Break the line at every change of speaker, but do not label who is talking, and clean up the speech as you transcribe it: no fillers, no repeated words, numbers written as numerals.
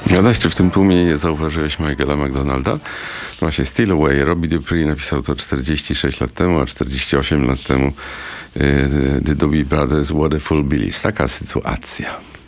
Adaś, czy w tym tłumie nie zauważyłeś Michaela McDonalda? Właśnie Steal Away. Robbie Dupree napisał to 46 lat temu, a 48 lat temu The Doobie Brothers What a Fool Billies. Taka sytuacja.